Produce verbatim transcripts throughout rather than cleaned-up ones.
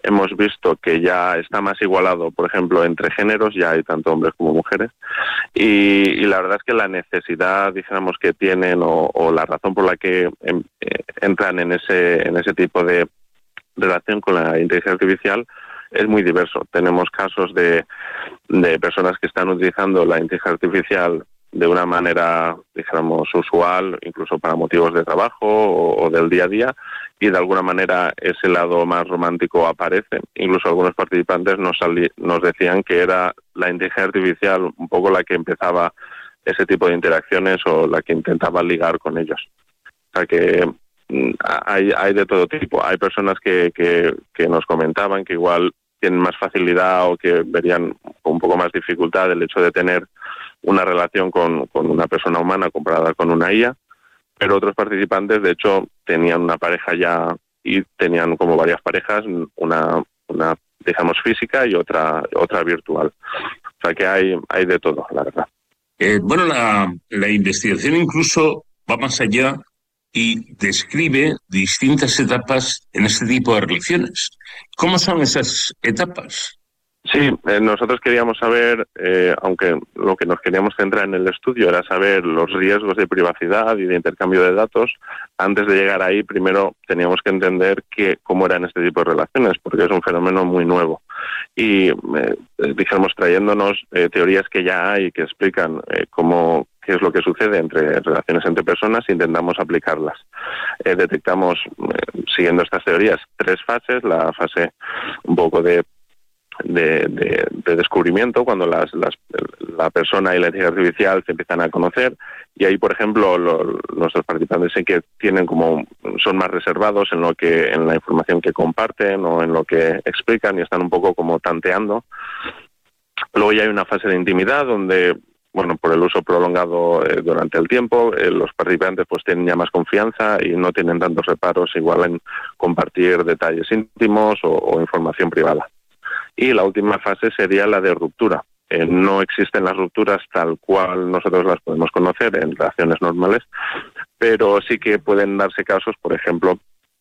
hemos visto que ya está más igualado, por ejemplo, entre géneros, ya hay tanto hombres como mujeres, y, y la verdad es que la necesidad, dijéramos, que tienen o, o la razón por la que em, eh, entran en ese, en ese tipo de relación con la inteligencia artificial es muy diverso. Tenemos casos de, de personas que están utilizando la inteligencia artificial de una manera, dijéramos, usual, incluso para motivos de trabajo o, o del día a día, y de alguna manera ese lado más romántico aparece. Incluso algunos participantes nos, sali- nos decían que era la inteligencia artificial un poco la que empezaba ese tipo de interacciones o la que intentaba ligar con ellos. O sea que mm, hay, hay de todo tipo. Hay personas que, que, que nos comentaban que igual tienen más facilidad o que verían con un poco más dificultad el hecho de tener una relación con, con una persona humana comparada con una I A, pero otros participantes, de hecho, tenían una pareja ya y tenían como varias parejas, una, una digamos, física y otra otra virtual. O sea que hay, hay de todo, la verdad. Eh, bueno, la, la investigación incluso va más allá y describe distintas etapas en este tipo de relaciones. ¿Cómo son esas etapas? Sí, eh, nosotros queríamos saber, eh, aunque lo que nos queríamos centrar en el estudio era saber los riesgos de privacidad y de intercambio de datos. Antes de llegar ahí, primero teníamos que entender que, cómo eran este tipo de relaciones, porque es un fenómeno muy nuevo. Y, eh, dijéramos, trayéndonos eh, teorías que ya hay que explican eh, cómo qué es lo que sucede entre relaciones entre personas, intentamos aplicarlas. Eh, detectamos, eh, siguiendo estas teorías, tres fases. La fase un poco de De, de, de descubrimiento, cuando las, las, la persona y la inteligencia artificial se empiezan a conocer, y ahí, por ejemplo, lo, nuestros participantes sí que tienen como son más reservados en lo que en la información que comparten o en lo que explican, y están un poco como tanteando. Luego ya hay una fase de intimidad donde, bueno, por el uso prolongado eh, durante el tiempo, eh, los participantes pues tienen ya más confianza y no tienen tantos reparos igual en compartir detalles íntimos o, o información privada. Y la última fase sería la de ruptura. Eh, no existen las rupturas tal cual nosotros las podemos conocer en relaciones normales, pero sí que pueden darse casos, por ejemplo,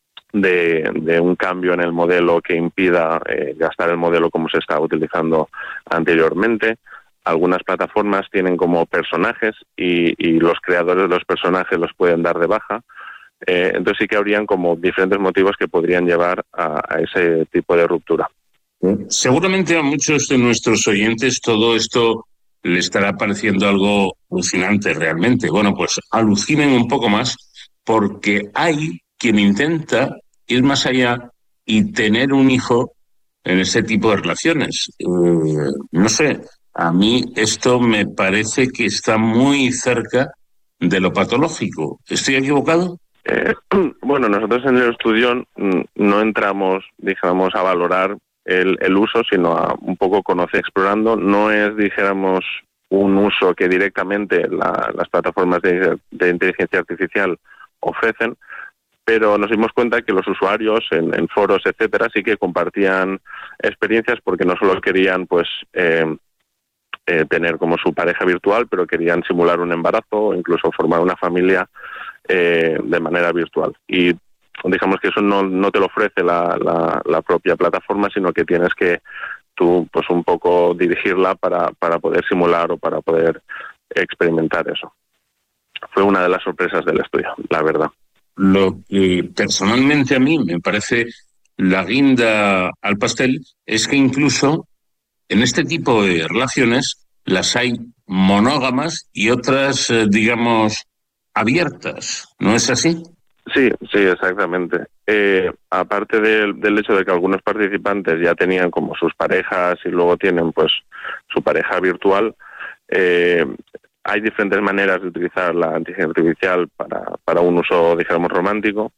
de, de un cambio en el modelo que impida eh, gastar el modelo como se estaba utilizando anteriormente. Algunas plataformas tienen como personajes y, y los creadores de los personajes los pueden dar de baja. Eh, entonces sí que habrían como diferentes motivos que podrían llevar a, a ese tipo de ruptura. Seguramente a muchos de nuestros oyentes todo esto le estará pareciendo algo alucinante realmente. Bueno, pues alucinen un poco más porque hay quien intenta ir más allá y tener un hijo en ese tipo de relaciones. Eh, no sé, a mí esto me parece que está muy cerca de lo patológico. ¿Estoy equivocado? Eh, bueno, nosotros en el estudio no entramos, digamos, a valorar el, el uso, sino a un poco conocer, explorando. No es, dijéramos, un uso que directamente la, las plataformas de, de inteligencia artificial ofrecen, pero nos dimos cuenta que los usuarios en, en foros, etcétera, sí que compartían experiencias porque no solo querían, pues, eh, eh, tener como su pareja virtual, pero querían simular un embarazo o incluso formar una familia eh, de manera virtual. Y digamos que eso no, no te lo ofrece la, la, la propia plataforma, sino que tienes que tú pues un poco dirigirla para, para poder simular o para poder experimentar eso. Fue una de las sorpresas del estudio, la verdad. Lo que personalmente a mí me parece la guinda al pastel es que incluso en este tipo de relaciones las hay monógamas y otras, eh, digamos, abiertas. ¿No es así? Sí, sí, exactamente. Eh, aparte del, del hecho de que algunos participantes ya tenían como sus parejas y luego tienen pues su pareja virtual, eh, hay diferentes maneras de utilizar la inteligencia artificial para, para un uso, digamos, romántico.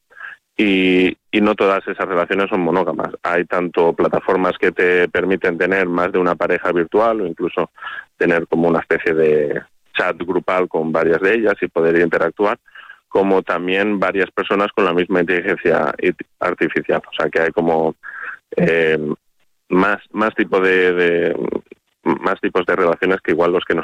Y, y no todas esas relaciones son monógamas. Hay tanto plataformas que te permiten tener más de una pareja virtual o incluso tener como una especie de chat grupal con varias de ellas y poder interactuar, como también varias personas con la misma inteligencia artificial. O sea que hay como eh, más, más tipo de, de más tipos de relaciones que igual los que nos